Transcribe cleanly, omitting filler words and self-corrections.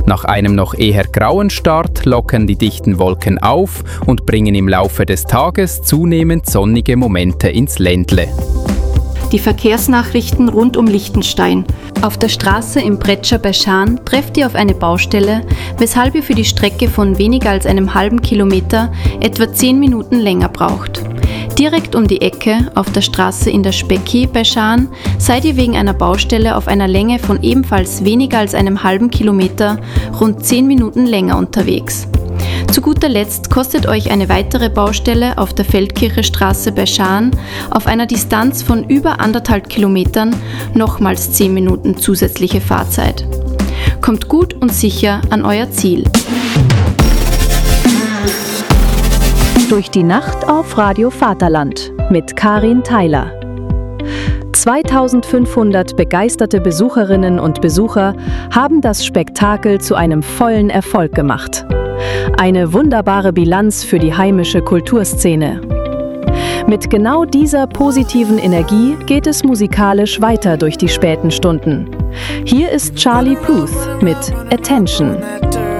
Nach einem noch eher grauen Start lockern die dichten Wolken auf und bringen im Laufe des Tages zunehmend sonnige Momente ins Ländle. Die Verkehrsnachrichten rund um Liechtenstein. Auf der Straße im Bretscher bei Schaan trefft ihr auf eine Baustelle, weshalb ihr für die Strecke von weniger als einem halben Kilometer etwa 10 Minuten länger braucht. Direkt um die Ecke, auf der Straße in der Specki bei Schaan, seid ihr wegen einer Baustelle auf einer Länge von ebenfalls weniger als einem halben Kilometer rund 10 Minuten länger unterwegs. Zu guter Letzt kostet euch eine weitere Baustelle auf der Feldkirchestraße bei Schaan auf einer Distanz von über 1,5 Kilometern nochmals 10 Minuten zusätzliche Fahrzeit. Kommt gut und sicher an euer Ziel. Durch die Nacht auf Radio Vaterland mit Karin Theiler. 2500 begeisterte Besucherinnen und Besucher haben das Spektakel zu einem vollen Erfolg gemacht. Eine wunderbare Bilanz für die heimische Kulturszene. Mit genau dieser positiven Energie geht es musikalisch weiter durch die späten Stunden. Hier ist Charlie Puth mit Attention.